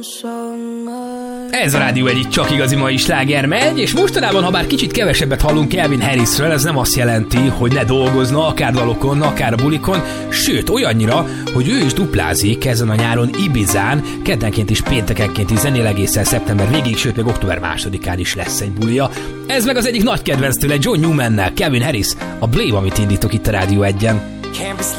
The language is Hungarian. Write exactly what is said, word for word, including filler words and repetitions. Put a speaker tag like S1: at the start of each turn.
S1: Ez a Rádió egy csak igazi mai sláger megy, és mostanában, ha bár kicsit kevesebbet hallunk Calvin Harrisről, ez nem azt jelenti, hogy ne dolgozna, akár dalokon, akár a bulikon, sőt, olyannyira, hogy ő is duplázik ezen a nyáron Ibizán, keddenként és péntekenként is zenél egészen szeptember végig, sőt, még október másodikán is lesz egy bulia. Ez meg az egyik nagy kedvenc tőle, John Newman-nel, Calvin Harris, a Blame, amit indítok itt a Rádió egyen.